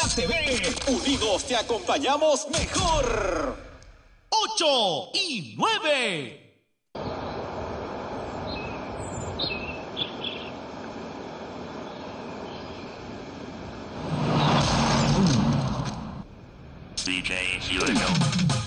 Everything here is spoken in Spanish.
TV. Unidos te acompañamos mejor. 8 y 9. CJ, here we go.